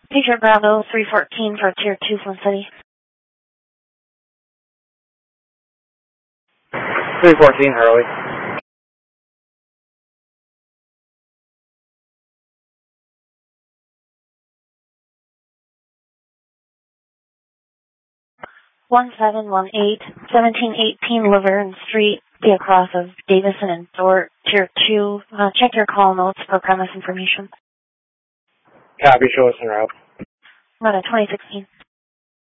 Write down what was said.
Patriot Bravo 314 for Tier 2 Flint City. 314 Hurley. One 1718 Laverne Street, the across of Davison and Thorpe, Tier 2. Check your call notes for premise information. Copy, show us en route. Run a 2016.